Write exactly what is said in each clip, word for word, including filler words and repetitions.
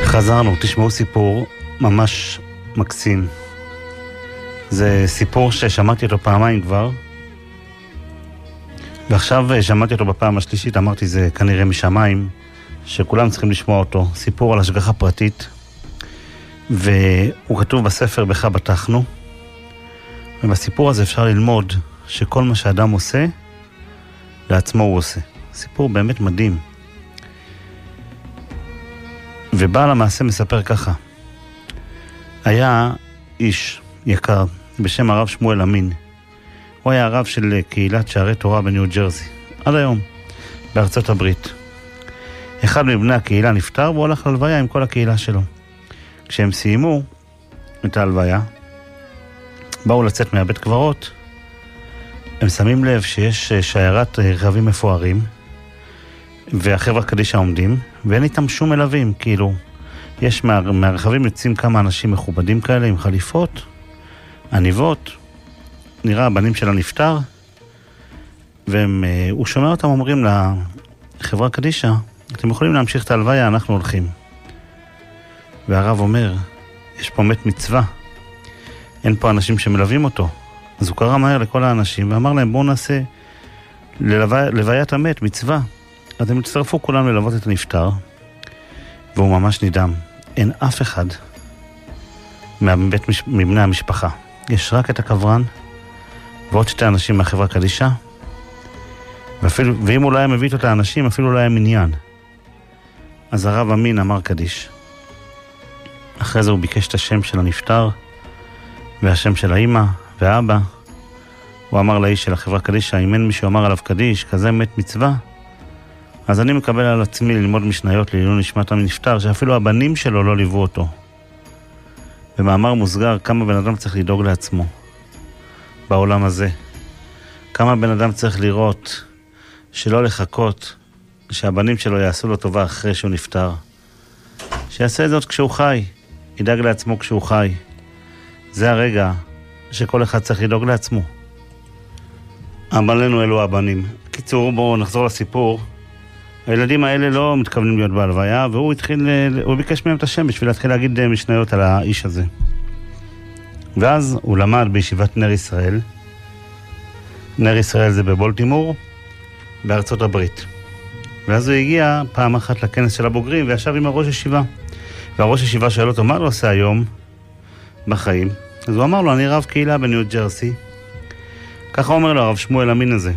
חזרנו, תשמעו סיפור ממש מקסים. זה סיפור ששמעתי אותו פעמיים כבר, ועכשיו שמעתי אותו בפעם השלישית, אמרתי זה כנראה משמיים, שכולם צריכים לשמוע אותו. סיפור על השגחה פרטית, והוא כתוב בספר בך בטחנו, ובסיפור הזה אפשר ללמוד שכל מה שאדם עושה, לעצמו הוא עושה. סיפור באמת מדהים. ובעל המעשה מספר ככה: היה איש יקר בשם הרב שמואל אמין. הוא היה הרב של קהילת שערי תורה בניו ג'רזי, עד היום, בארצות הברית. אחד מבני הקהילה נפטר והוא הלך להלוויה עם כל הקהילה שלו. כשהם סיימו את ההלוויה, באו לצאת מהבית קברות, הם שמים לב שיש שיירת רכבים מפוארים, והחברה קדישה עומדים, ואין איתם שום מלווים, כאילו, יש מה, מהרכבים יוצאים כמה אנשים מכובדים כאלה עם חליפות, עניבות, נראה הבנים של הנפטר, והוא שומע אותם אומרים לחברה קדישה, אתם יכולים להמשיך את ההלוויה, אנחנו הולכים. והרב אומר, יש פה מת מצווה, אין פה אנשים שמלווים אותו. אז הוא קרא מהר לכל האנשים ואמר להם, בואו נעשה ללווי, לוויית המת, מצווה. אז הם הצטרפו כולם ללוות את הנפטר, והוא ממש נדהם. אין אף אחד מבית, מבני המשפחה. יש רק את הקברן, ועוד שתי אנשים מהחברה קדישה, ואפילו, ואם הוא לא היה מביא את האנשים, אפילו לא היה מניין. אז הרב אמין אמר קדיש. אחרי זה הוא ביקש את השם של הנפטר, והשם של האמא והאבא. הוא אמר לאיש של החברה קדישה, אם אין מישהו אמר עליו קדיש, כזה מת מצווה, אז אני מקבל על עצמי ללמוד משניות לעילוי נשמת הנפטר, שאפילו הבנים שלו לא ליוו אותו. במאמר מוסגר, כמה בן אדם צריך לדאוג לעצמו בעולם הזה. כמה בן אדם צריך לראות שלא לחכות שהבנים שלו יעשו לו טובה אחרי שהוא נפטר. שיעשה זאת כשהוא חי, ידאג לעצמו כשהוא חי. זה הרגע שכל אחד צריך לדאוג לעצמו. הבנינו אלו הבנים. קיצור, בואו נחזור לסיפור. הילדים האלה לא מתכוונים להיות בהלוויה, והוא התחיל, הוא ביקש מהם את השם בשביל להתחיל להגיד משניות על האיש הזה. ואז הוא למד בישיבת נר ישראל. נר ישראל זה בבולטימור, בארצות הברית. ואז הוא הגיע פעם אחת לכנס של הבוגרים, וישב עם הראש ישיבה. והראש ישיבה שאל אותו, מה לא עושה היום בחיים? אז הוא אמר לו, אני רב קהילה בניו ג'רסי. ככה אומר לו הרב שמואל אמין הזה.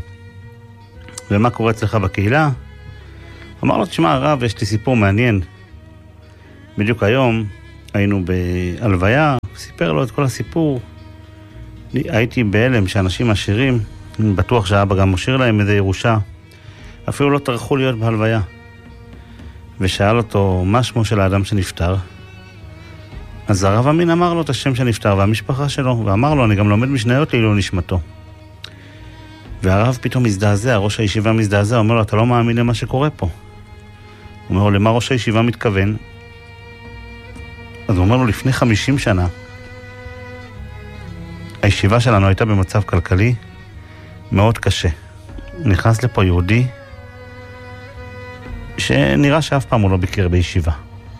ומה קורה אצלך בקהילה? אמר לו, תשמע הרב, יש לי סיפור מעניין. בדיוק היום היינו בהלוויה, סיפר לו את כל הסיפור. הייתי בהלם שאנשים עשירים, בטוח שהאבא גם משאיר להם איזה ירושה, אפילו לא טרחו להיות בהלוויה. ושאל אותו מה שמו של האדם שנפטר. אז הרב אמין אמר לו את השם שנפטר והמשפחה שלו, ואמר לו, אני גם לומד משניות לעילוי נשמתו. והרב פתאום מזדעזע, ראש הישיבה מזדעזע, אומר לו, אתה לא מאמין למה שקורה פה. הוא אומר לו, למה ראש הישיבה מתכוון? אז הוא אומר לו, לפני חמישים שנה, הישיבה שלנו הייתה במצב כלכלי מאוד קשה. נכנס לפה יהודי, שנראה שאף פעם הוא לא ביקר בישיבה.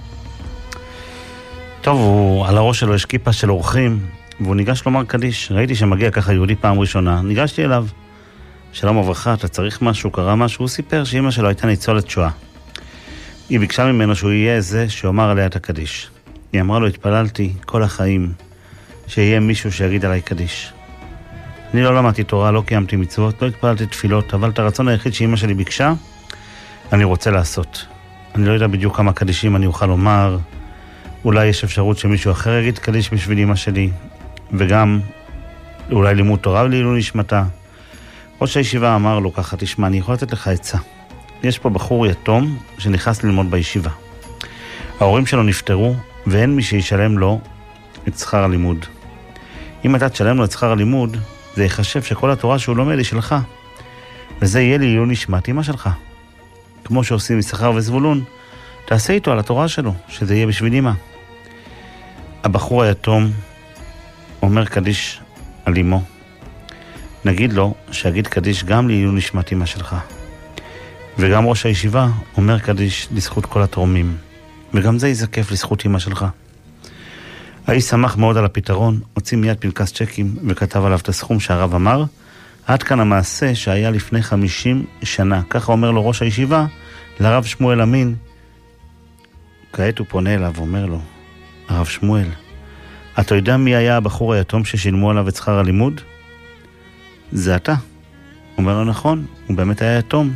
טוב, הוא, על הראש שלו יש כיפה של אורחים, והוא ניגש לומר קדיש. ראיתי שמגיע ככה יהודי פעם ראשונה, ניגשתי אליו, שלום וברכה, אתה צריך משהו, קרה משהו? הוא סיפר שאמא שלו הייתה ניצולת שואה. היא ביקשה ממנו שהוא יהיה זה שאומר עליה את הקדיש. היא אמרה לו, התפללתי כל החיים שיהיה מישהו שיגיד עליי קדיש. אני לא למדתי תורה, לא קיימתי מצוות, לא התפללתי תפילות, אבל את הרצון היחיד שאמא שלי ביקשה, אני רוצה לעשות. אני לא יודע בדיוק כמה קדישים אני אוכל לומר, אולי יש אפשרות שמישהו אחר יגיד קדיש בשביל אמא שלי, וגם אולי לימוד תורה ולעילוי נשמתה. ראש הישיבה אמר לו ככה, תשמע, אני יכול לתת לך עצה. יש פה בחור יתום שנכנס ללמוד בישיבה. ההורים שלו נפטרו, ואין מי שישלם לו את שכר הלימוד. אם אתה תשלם לו את שכר הלימוד, זה יחשב שכל התורה שהוא לומד היא שלך, וזה יהיה לעילוי נשמת אמא שלך. כמו שעושים משכר וזבולון, תעשה איתו על התורה שלו, שזה יהיה בשביל אמא. הבחור היתום אומר קדיש על אמו. נגיד לו שיגיד קדיש גם לעילוי נשמת אמא שלך. וגם ראש הישיבה אומר קדיש לזכות כל התורמים. וגם זה יזקף לזכות אמא שלך. האיש שמח מאוד על הפתרון, הוציא מיד פנקס צ'קים וכתב עליו את הסכום שהרב אמר. עד כאן המעשה שהיה לפני חמישים שנה. ככה אומר לו ראש הישיבה, לרב שמואל אמין. כעת הוא פונה אליו ואומר לו, הרב שמואל, אתה יודע מי היה הבחור היתום ששילמו עליו את שכר הלימוד? זה אתה. הוא אומר לו, נכון, הוא באמת היה יתום.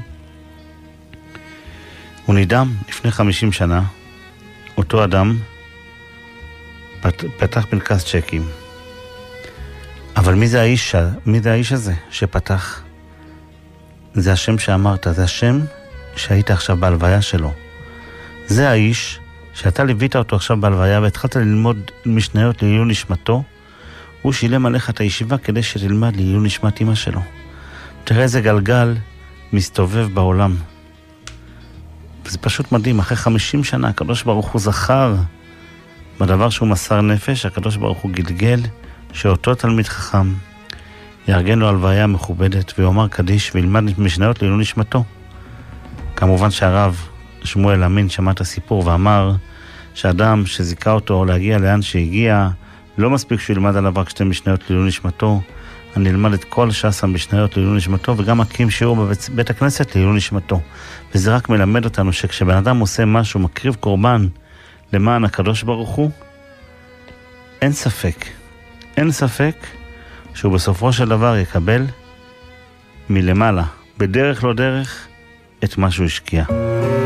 הוא נדהם לפני חמישים שנה, אותו אדם פת, פתח פנקס צ'קים. אבל מי זה האיש, מי זה האיש הזה שפתח? זה השם שאמרת, זה השם שהיית עכשיו בהלוויה שלו. זה האיש שאתה ליווית אותו עכשיו בהלוויה והתחלת ללמוד משניות לעילוי נשמתו. הוא שילם עליך את הישיבה כדי שתלמד לעילוי נשמת אמא שלו. תראה איזה גלגל מסתובב בעולם. זה פשוט מדהים, אחרי חמישים שנה הקדוש ברוך הוא זכר בדבר שהוא מסר נפש, הקדוש ברוך הוא גלגל שאותו תלמיד חכם יארגן לו הלוויה מכובדת ויאמר קדיש וילמד משניות לעילוי נשמתו. כמובן שהרב שמואל אמין שמע את הסיפור ואמר שאדם שזיכה אותו להגיע לאן שהגיע, לא מספיק שהוא ילמד עליו רק שתי משניות לעילוי נשמתו, אני אלמד את כל ש"ס המשניות לעילוי נשמתו וגם אקים שיעור בבית בית הכנסת לעילוי נשמתו. וזה רק מלמד אותנו שכשבן אדם עושה משהו, מקריב קורבן למען הקדוש ברוך הוא, אין ספק, אין ספק שהוא בסופו של דבר יקבל מלמעלה, בדרך לא דרך, את מה שהוא השקיע.